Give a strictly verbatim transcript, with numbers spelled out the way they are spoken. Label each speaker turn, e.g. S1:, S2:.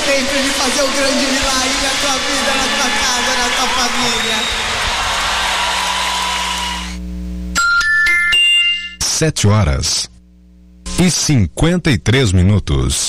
S1: sempre de fazer um grande milagre na tua vida, na tua casa, na tua família.
S2: Sete horas e cinquenta e três minutos.